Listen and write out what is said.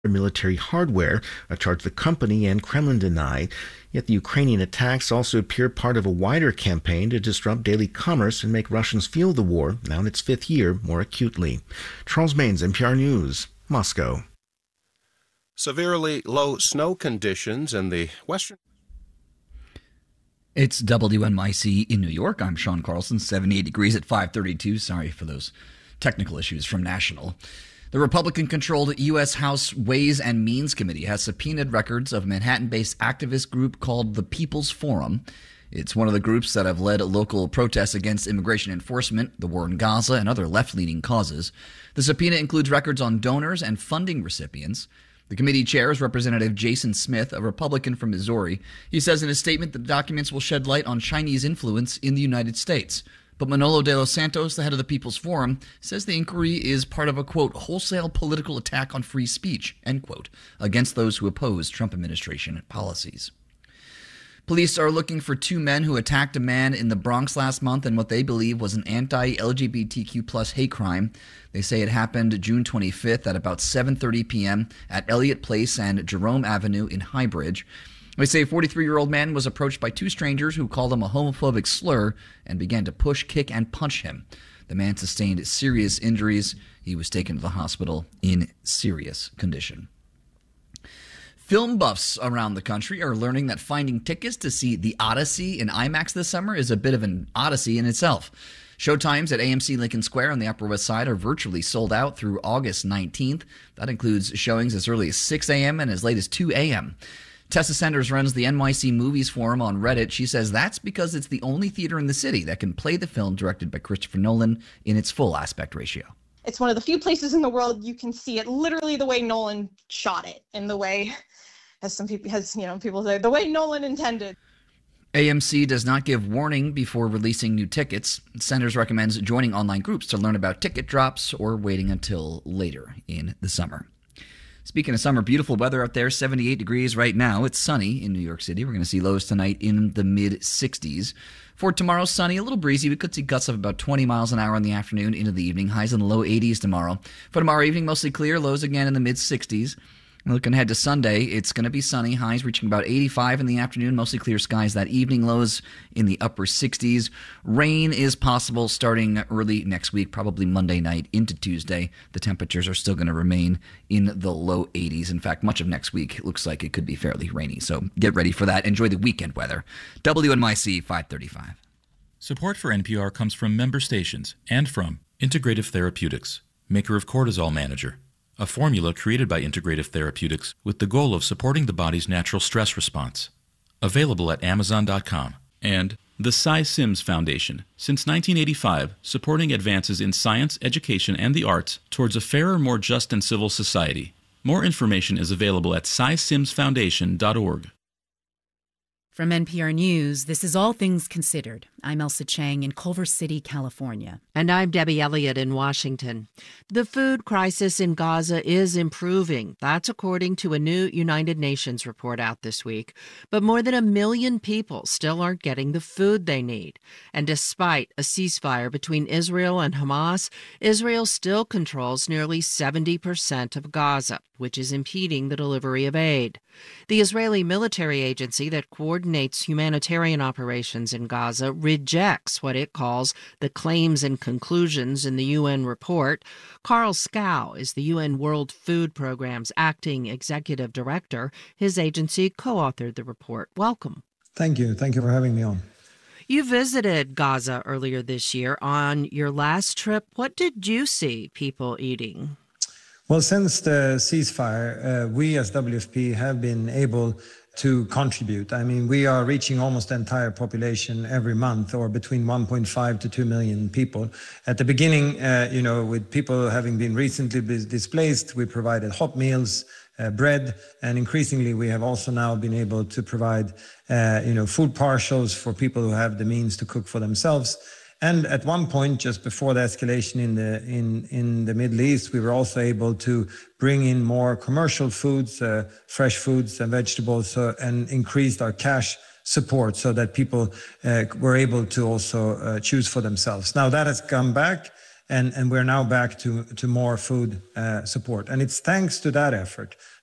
military hardware, a charge the company and Kremlin deny. Yet the Ukrainian attacks also appear part of a wider campaign to disrupt daily commerce and make Russians feel the war, now in its fifth year, more acutely. Charles Maines, NPR News, Moscow. Severely low snow conditions in the western... It's WNYC in New York. I'm Sean Carlson, 78 degrees at 5:32. Sorry for those technical issues from National. The Republican-controlled U.S. House Ways and Means Committee has subpoenaed records of a Manhattan-based activist group called the People's Forum. It's one of the groups that have led local protests against immigration enforcement, the war in Gaza, and other left-leaning causes. The subpoena includes records on donors and funding recipients. The committee chair is Representative Jason Smith, a Republican from Missouri. He says in a statement that the documents will shed light on Chinese influence in the United States. But Manolo de los Santos, the head of the People's Forum, says the inquiry is part of a, quote, wholesale political attack on free speech, end quote, against those who oppose Trump administration policies. Police are looking for two men who attacked a man in the Bronx last month in what they believe was an anti-LGBTQ plus hate crime. They say it happened June 25th at about 7:30 p.m. at Elliott Place and Jerome Avenue in Highbridge. They say a 43-year-old man was approached by two strangers who called him a homophobic slur and began to push, kick, and punch him. The man sustained serious injuries. He was taken to the hospital in serious condition. Film buffs around the country are learning that finding tickets to see The Odyssey in IMAX this summer is a bit of an odyssey in itself. Showtimes at AMC Lincoln Square on the Upper West Side are virtually sold out through August 19th. That includes showings as early as 6 a.m. and as late as 2 a.m. Tessa Sanders runs the NYC Movies Forum on Reddit. She says that's because it's the only theater in the city that can play the film directed by Christopher Nolan in its full aspect ratio. It's one of the few places in the world you can see it literally the way Nolan shot it, and the way, as some people, people say, the way Nolan intended. AMC does not give warning before releasing new tickets. Sanders recommends joining online groups to learn about ticket drops or waiting until later in the summer. Speaking of summer, beautiful weather out there, 78 degrees right now. It's sunny in New York City. We're going to see lows tonight in the mid-60s. For tomorrow, sunny, a little breezy. We could see gusts of about 20 miles an hour in the afternoon into the evening. Highs in the low 80s tomorrow. For tomorrow evening, mostly clear. Lows again in the mid-60s. Looking ahead to Sunday, it's going to be sunny. Highs reaching about 85 in the afternoon. Mostly clear skies that evening. Lows in the upper 60s. Rain is possible starting early next week, probably Monday night into Tuesday. The temperatures are still going to remain in the low 80s. In fact, much of next week looks like it could be fairly rainy. So get ready for that. Enjoy the weekend weather. WNYC 535. Support for NPR comes from member stations and from Integrative Therapeutics, maker of Cortisol Manager, a formula created by Integrative Therapeutics with the goal of supporting the body's natural stress response. Available at Amazon.com. And the Cy Sims Foundation, since 1985, supporting advances in science, education, and the arts towards a fairer, more just and civil society. More information is available at cysimsfoundation.org. From NPR News, this is All Things Considered. I'm Elsa Chang in Culver City, California. And I'm Debbie Elliott in Washington. The food crisis in Gaza is improving. That's according to a new United Nations report out this week. But more than 1 million people still aren't getting the food they need. And despite a ceasefire between Israel and Hamas, Israel still controls nearly 70% of Gaza, which is impeding the delivery of aid. The Israeli military agency that coordinates humanitarian operations in Gaza rejects what it calls the claims and conclusions in the UN report. Carl Scow is the UN World Food Programme's acting executive director. His agency co-authored the report. Welcome. Thank you. Thank you for having me on. You visited Gaza earlier this year. On your last trip, what did you see people eating? Well, since the ceasefire, we as WFP have been able to contribute. I mean, we are reaching almost the entire population every month, or between 1.5 to 2 million people. At the beginning, with people having been recently displaced, we provided hot meals, bread, and increasingly we have also now been able to provide, food partials for people who have the means to cook for themselves. And at one point, just before the escalation in the Middle East, we were also able to bring in more commercial foods, fresh foods and vegetables, and increased our cash support so that people were able to also choose for themselves. Now that has come back, and we're now back to more food support. And it's thanks to that effort